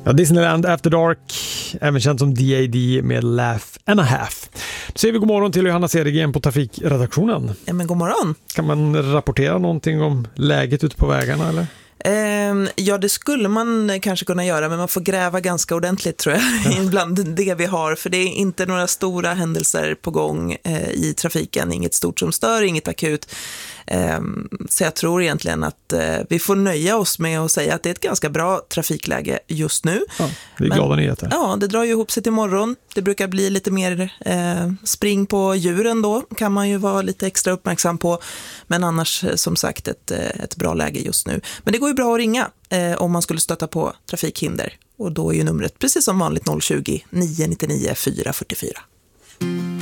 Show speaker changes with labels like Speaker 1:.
Speaker 1: Ja, Disneyland After Dark, även känt som DAD med Laugh and a Half. Då säger vi god morgon till Johanna Cedergren på trafikredaktionen.
Speaker 2: Ja, men god morgon.
Speaker 1: Kan man rapportera någonting om läget ute på vägarna eller?
Speaker 2: Ja, det skulle man kanske kunna göra, men man får gräva ganska ordentligt tror jag bland det vi har, för det är inte några stora händelser på gång i trafiken, inget stort som stör, inget akut. Så jag tror egentligen att vi får nöja oss med att säga att det är ett ganska bra trafikläge just nu.
Speaker 1: Ja, det är glada nyheter.
Speaker 2: Ja, det drar ju ihop sig till morgon. Det brukar bli lite mer spring på djuren då, kan man ju vara lite extra uppmärksam på. Men annars som sagt ett bra läge just nu. Men det går ju bra att ringa om man skulle stöta på trafikhinder. Och då är ju numret precis som vanligt 020 999 444.